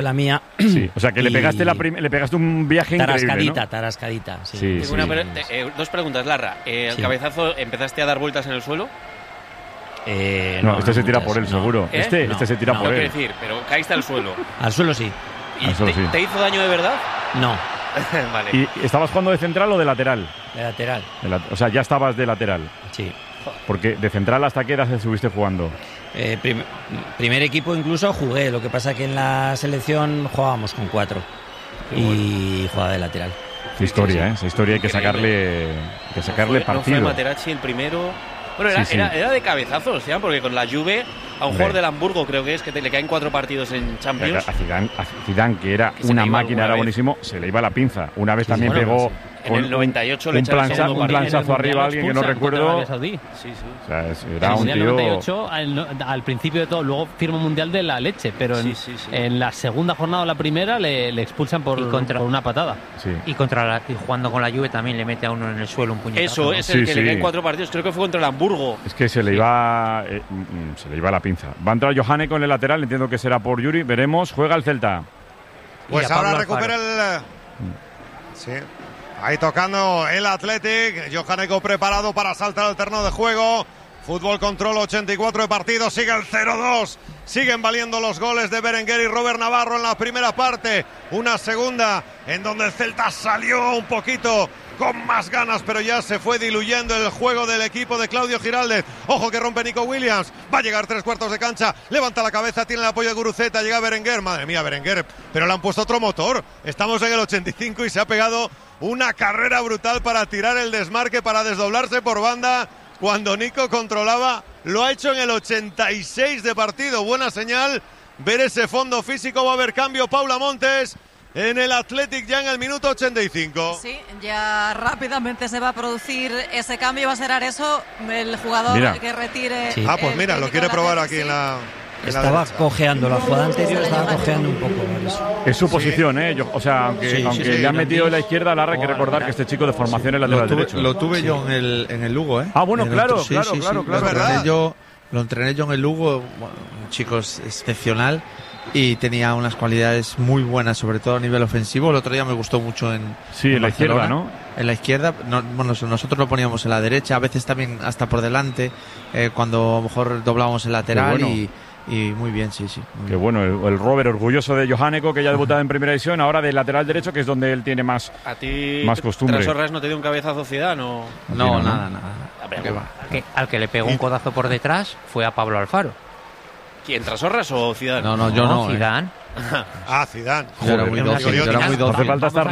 la mía. Sí, o sea que le pegaste un viaje increíble, ¿no? Tarascadita, sí. Sí. Dos preguntas, Larra. ¿El cabezazo empezaste a dar vueltas en el suelo? No, este se tira por él, seguro. Este se tira por él. Quiero decir, pero caíste al suelo. Al suelo sí. ¿Y te hizo daño de verdad? No. Vale. ¿Y estabas jugando de central o de lateral? De lateral. O sea, ya estabas de lateral. Sí. Porque de central, ¿hasta qué edad estuviste jugando? Primer equipo incluso jugué. Lo que pasa que en la selección jugábamos con 4. Y jugaba de lateral. Qué historia, ¿eh? Esa historia hay que sacarle partido. ¿No fue Materazzi el primero? Bueno, era de cabezazos, ¿ya? Porque con la Juve, a un jugador del Hamburgo, creo que es, que le caen 4 partidos en Champions. A Zidane, que era una máquina, era buenísimo, se le iba la pinza. Una vez también pegó... En el 98 un planchazo arriba a alguien que no recuerdo. Sí. O sea, era un tío... 98, al principio de todo, luego firma un mundial de la leche, pero en la segunda jornada o la primera le expulsan por una patada. Sí. Y jugando con la Juve también le mete a uno en el suelo un puñetazo. Eso, es el que le caen 4 partidos, creo que fue contra el Hamburgo. Es que se le iba la pinza. Va a entrar Johane con el lateral, entiendo que será por Yuri, veremos, juega el Celta. Pues ahora recupera el... Sí. Ahí tocando el Athletic. Johaneko preparado para saltar al terreno de juego. Fútbol Control, 84 de partido. Sigue el 0-2. Siguen valiendo los goles de Berenguer y Robert Navarro en la primera parte. Una segunda en donde el Celta salió un poquito con más ganas, pero ya se fue diluyendo el juego del equipo de Claudio Giraldez. Ojo que rompe Nico Williams. Va a llegar 3/4 de cancha. Levanta la cabeza, tiene el apoyo de Guruceta. Llega Berenguer. Madre mía, Berenguer. Pero le han puesto otro motor. Estamos en el 85 y se ha pegado una carrera brutal para tirar el desmarque, para desdoblarse por banda. Cuando Nico controlaba, lo ha hecho en el 86 de partido. Buena señal. Ver ese fondo físico. Va a haber cambio. Paula Montes en el Athletic ya en el minuto 85. Sí, ya rápidamente se va a producir ese cambio. Va a ser Areso el jugador que retire. Sí. Pues mira, lo quiere probar aquí en la... Estaba cojeando, la jugada anterior estaba cojeando un poco. Es su posición, ¿eh? O sea, aunque le han metido en la izquierda, ahora hay que recordar que este chico de formación es lateral derecho. Lo tuve yo en el Lugo, ¿eh? Ah, bueno, claro. Lo entrené yo en el Lugo, un chico excepcional y tenía unas cualidades muy buenas, sobre todo a nivel ofensivo. El otro día me gustó mucho en la izquierda, ¿no? En la izquierda, nosotros lo poníamos en la derecha, a veces también hasta por delante, cuando a lo mejor doblábamos el lateral y muy bien, sí. Qué bueno, el Robert orgulloso de Johaneko, que ya ha debutado en primera división, ahora del lateral derecho, que es donde él tiene más costumbre. ¿Tras Horras no te dio un cabezazo Zidane o...? No, nada. Al que le pegó un codazo por detrás fue a Pablo Alfaro. ¿Quién, Tras Horras o Zidane? No, yo no. Zidane. Zidane. Yo era muy dócil. Hace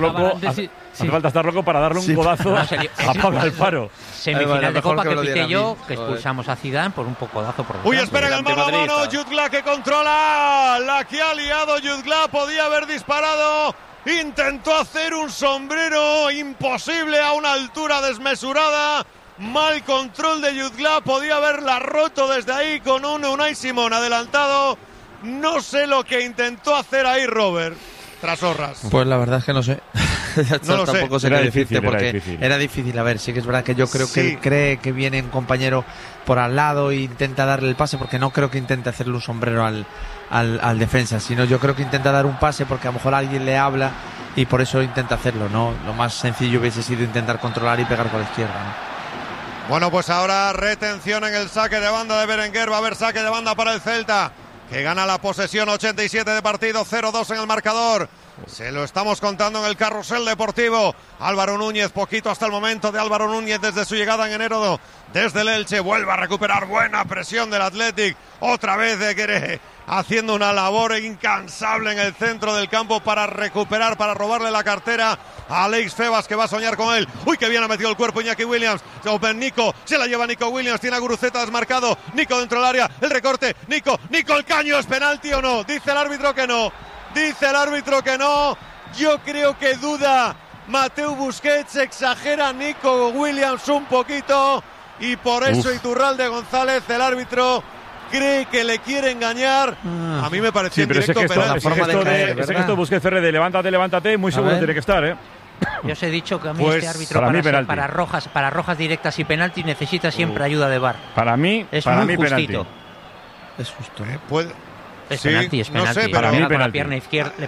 falta estar loco para darle un codazo a Pablo Alfaro. Semifinal de Copa que pité yo, que expulsamos a Zidane por un codazo por detrás. Uy, espera el mano a mano, Jutgla que controla. La que ha liado Jutgla, podía haber disparado. Intentó hacer un sombrero imposible a una altura desmesurada. Mal control de Jutgla, podía haberla roto desde ahí con un Unai Simón adelantado. No sé lo que intentó hacer ahí Robert Tras Horras. Pues la verdad es que no sé. Tampoco sé era qué difícil, decirte porque era difícil. A ver, sí que es verdad que yo creo que él cree que viene un compañero por al lado e intenta darle el pase, porque no creo que intente hacerle un sombrero al defensa, sino yo creo que intenta dar un pase porque a lo mejor alguien le habla y por eso intenta hacerlo, ¿no? Lo más sencillo hubiese sido intentar controlar y pegar con la izquierda, ¿no? Bueno, pues ahora retención en el saque de banda de Berenguer. Va a haber saque de banda para el Celta, que gana la posesión, 87 de partido, 0-2 en el marcador. Se lo estamos contando en el carrusel deportivo. Álvaro Núñez, poquito hasta el momento de Álvaro Núñez desde su llegada en enero desde el Elche. Vuelve a recuperar, buena presión del Athletic. Otra vez de Queré haciendo una labor incansable en el centro del campo para recuperar, para robarle la cartera a Alex Febas, que va a soñar con él. Uy, que bien ha metido el cuerpo Iñaki Williams. Nico, se la lleva Nico Williams, tiene a Guruceta desmarcado. Nico dentro del área, el recorte. Nico, el caño, ¿es penalti o no? Dice el árbitro que no. Yo creo que duda Mateu Busquets, exagera Nico Williams un poquito y por eso Iturralde González, el árbitro, cree que le quiere engañar. A mí me pareció directo penal. Ese gesto de Busquets de levántate, muy seguro tiene que estar, ¿eh? Yo os he dicho que a mí pues, este árbitro para rojas directas y penalti necesita siempre ayuda de VAR. Para mí es para muy mí justito. Es justo. Es penalti, es penalti. No sé, para mí con la pierna izquierda,